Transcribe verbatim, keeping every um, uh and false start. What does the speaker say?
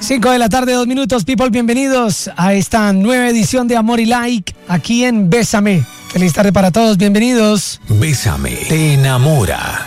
cinco de la tarde, dos minutos, people, bienvenidos a esta nueva edición de Amor y Like, aquí en Bésame. Feliz tarde para todos, bienvenidos. Bésame, te enamora.